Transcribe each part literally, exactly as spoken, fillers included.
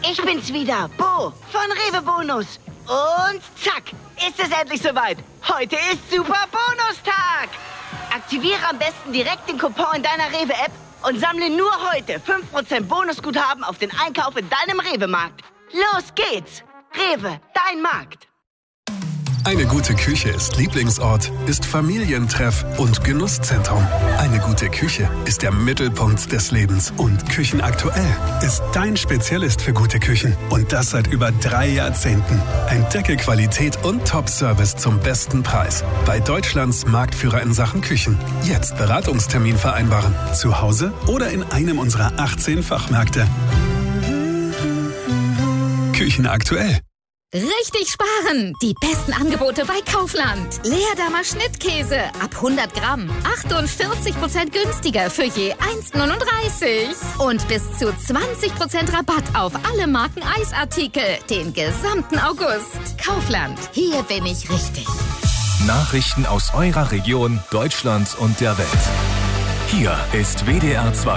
Ich bin's wieder, Bo von Rewe Bonus. Und zack, ist es endlich soweit. Heute ist Super Bonustag. Aktiviere am besten direkt den Coupon in deiner Rewe-App und sammle nur heute fünf Prozent Bonusguthaben auf den Einkauf in deinem Rewe-Markt. Los geht's. Rewe, dein Markt. Eine gute Küche ist Lieblingsort, ist Familientreff und Genusszentrum. Eine gute Küche ist der Mittelpunkt des Lebens. Und Küchenaktuell ist dein Spezialist für gute Küchen. Und das seit über drei Jahrzehnten. Entdecke Qualität und Top-Service zum besten Preis. Bei Deutschlands Marktführer in Sachen Küchen. Jetzt Beratungstermin vereinbaren. Zu Hause oder in einem unserer achtzehn Fachmärkte. Küchenaktuell. Richtig sparen! Die besten Angebote bei Kaufland. Leerdammer Schnittkäse ab hundert Gramm. achtundvierzig Prozent günstiger für je eins Komma neununddreißig. Und bis zu zwanzig Prozent Rabatt auf alle Marken Eisartikel. Den gesamten August. Kaufland. Hier bin ich richtig. Nachrichten aus eurer Region, Deutschland und der Welt. Hier ist W D R zwei.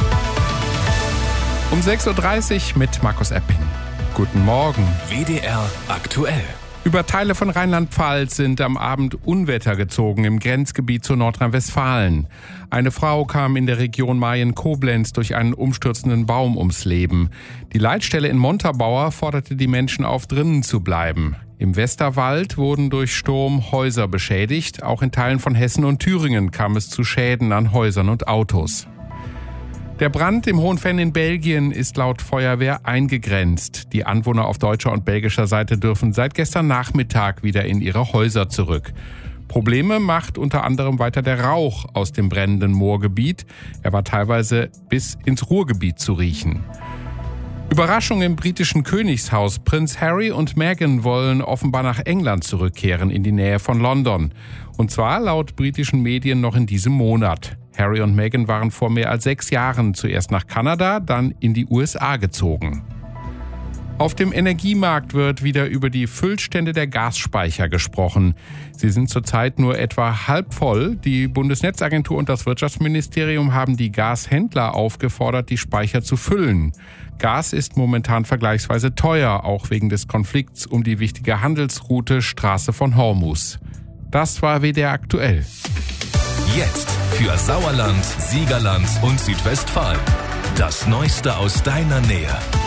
Um sechs Uhr dreißig mit Markus Epping. Guten Morgen. W D R aktuell. Über Teile von Rheinland-Pfalz sind am Abend Unwetter gezogen im Grenzgebiet zu Nordrhein-Westfalen. Eine Frau kam in der Region Mayen-Koblenz durch einen umstürzenden Baum ums Leben. Die Leitstelle in Montabaur forderte die Menschen auf, drinnen zu bleiben. Im Westerwald wurden durch Sturm Häuser beschädigt. Auch in Teilen von Hessen und Thüringen kam es zu Schäden an Häusern und Autos. Der Brand im Hohenfenn in Belgien ist laut Feuerwehr eingegrenzt. Die Anwohner auf deutscher und belgischer Seite dürfen seit gestern Nachmittag wieder in ihre Häuser zurück. Probleme macht unter anderem weiter der Rauch aus dem brennenden Moorgebiet. Er war teilweise bis ins Ruhrgebiet zu riechen. Überraschung im britischen Königshaus. Prinz Harry und Meghan wollen offenbar nach England zurückkehren, in die Nähe von London. Und zwar laut britischen Medien noch in diesem Monat. Harry und Meghan waren vor mehr als sechs Jahren zuerst nach Kanada, dann in die U S A gezogen. Auf dem Energiemarkt wird wieder über die Füllstände der Gasspeicher gesprochen. Sie sind zurzeit nur etwa halb voll. Die Bundesnetzagentur und das Wirtschaftsministerium haben die Gashändler aufgefordert, die Speicher zu füllen. Gas ist momentan vergleichsweise teuer, auch wegen des Konflikts um die wichtige Handelsroute Straße von Hormuz. Das war W D R aktuell. Jetzt für Sauerland, Siegerland und Südwestfalen. Das Neueste aus deiner Nähe.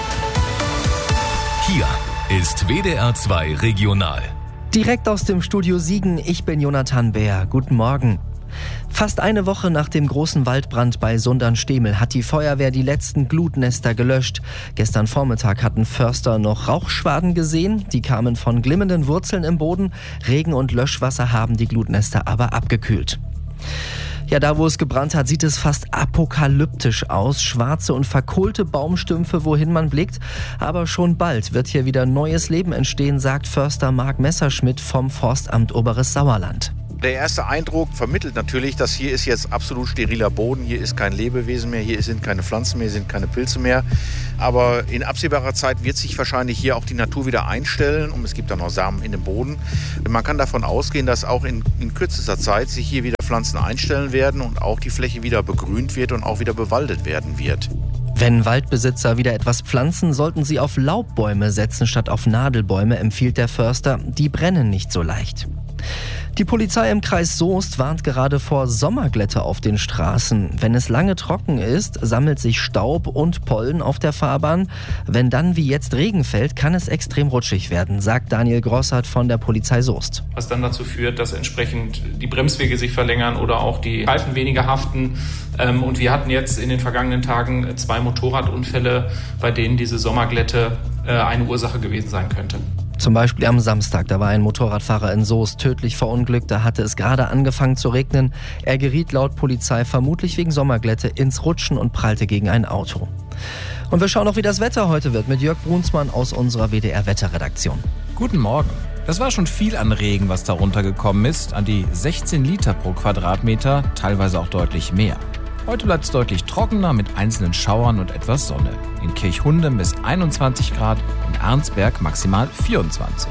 Hier ist W D R zwei Regional. Direkt aus dem Studio Siegen, ich bin Jonathan Bär. Guten Morgen. Fast eine Woche nach dem großen Waldbrand bei Sundern-Stehmel hat die Feuerwehr die letzten Glutnester gelöscht. Gestern Vormittag hatten Förster noch Rauchschwaden gesehen. Die kamen von glimmenden Wurzeln im Boden. Regen und Löschwasser haben die Glutnester aber abgekühlt. Ja, da wo es gebrannt hat, sieht es fast apokalyptisch aus. Schwarze und verkohlte Baumstümpfe, wohin man blickt. Aber schon bald wird hier wieder neues Leben entstehen, sagt Förster Marc Messerschmidt vom Forstamt Oberes Sauerland. Der erste Eindruck vermittelt natürlich, dass hier ist jetzt absolut steriler Boden, hier ist kein Lebewesen mehr, hier sind keine Pflanzen mehr, sind keine Pilze mehr. Aber in absehbarer Zeit wird sich wahrscheinlich hier auch die Natur wieder einstellen und es gibt dann noch Samen in dem Boden. Man kann davon ausgehen, dass auch in, in kürzester Zeit sich hier wieder Pflanzen einstellen werden und auch die Fläche wieder begrünt wird und auch wieder bewaldet werden wird. Wenn Waldbesitzer wieder etwas pflanzen, sollten sie auf Laubbäume setzen statt auf Nadelbäume, empfiehlt der Förster. Die brennen nicht so leicht. Die Polizei im Kreis Soest warnt gerade vor Sommerglätte auf den Straßen. Wenn es lange trocken ist, sammelt sich Staub und Pollen auf der Fahrbahn. Wenn dann wie jetzt Regen fällt, kann es extrem rutschig werden, sagt Daniel Grossart von der Polizei Soest. Was dann dazu führt, dass entsprechend die Bremswege sich verlängern oder auch die Reifen weniger haften. Und wir hatten jetzt in den vergangenen Tagen zwei Motorradunfälle, bei denen diese Sommerglätte eine Ursache gewesen sein könnte. Zum Beispiel am Samstag, da war ein Motorradfahrer in Soest tödlich verunglückt, da hatte es gerade angefangen zu regnen. Er geriet laut Polizei vermutlich wegen Sommerglätte ins Rutschen und prallte gegen ein Auto. Und wir schauen auch, wie das Wetter heute wird mit Jörg Brunsmann aus unserer W D R-Wetterredaktion. Guten Morgen. Das war schon viel an Regen, was da runtergekommen ist. An die sechzehn Liter pro Quadratmeter, teilweise auch deutlich mehr. Heute bleibt es deutlich trockener mit einzelnen Schauern und etwas Sonne. In Kirchhundem bis einundzwanzig Grad, in Arnsberg maximal vierundzwanzig.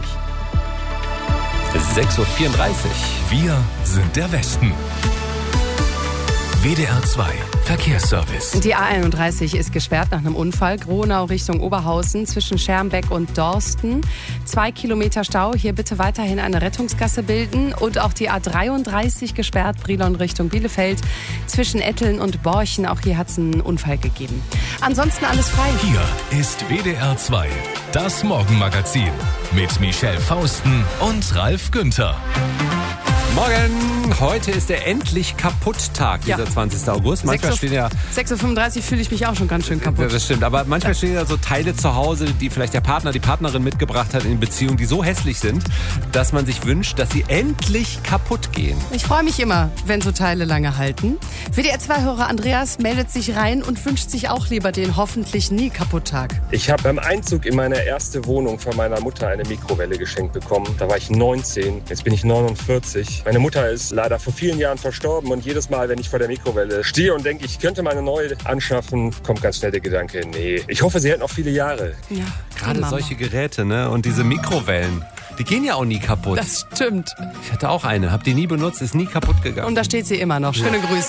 sechs Uhr vierunddreißig. Wir sind der Westen. W D R zwei Verkehrsservice. Die A einunddreißig ist gesperrt nach einem Unfall. Gronau Richtung Oberhausen zwischen Schermbeck und Dorsten. Zwei Kilometer Stau. Hier bitte weiterhin eine Rettungsgasse bilden. Und auch die A dreiunddreißig gesperrt. Brilon Richtung Bielefeld zwischen Etteln und Borchen. Auch hier hat es einen Unfall gegeben. Ansonsten alles frei. Hier ist W D R zwei, das Morgenmagazin mit Michelle Fausten und Ralf Günther. Morgen, heute ist der endlich Kaputt-Tag, dieser Ja. zwanzigsten August. Manchmal stehen ja, sechs Uhr fünfunddreißig fühle ich mich auch schon ganz schön ja, kaputt. das stimmt, aber manchmal stehen ja so Teile zu Hause, die vielleicht der Partner, die Partnerin mitgebracht hat in Beziehungen, die so hässlich sind, dass man sich wünscht, dass sie endlich kaputt gehen. Ich freue mich immer, wenn so Teile lange halten. W D R zwei-Hörer Andreas meldet sich rein und wünscht sich auch lieber den hoffentlich nie Kaputt-Tag. Ich habe beim Einzug in meine erste Wohnung von meiner Mutter eine Mikrowelle geschenkt bekommen. Da war ich neunzehn, jetzt bin ich neunundvierzig. Meine Mutter ist leider vor vielen Jahren verstorben und jedes Mal, wenn ich vor der Mikrowelle stehe und denke, ich könnte meine neue anschaffen, kommt ganz schnell der Gedanke, nee, ich hoffe, sie hält noch viele Jahre. Ja, Gerade solche Geräte, ne? Und diese Mikrowellen, die gehen ja auch nie kaputt. Das stimmt. Ich hatte auch eine, habe die nie benutzt, ist nie kaputt gegangen. Und da steht sie immer noch. Schöne Grüße.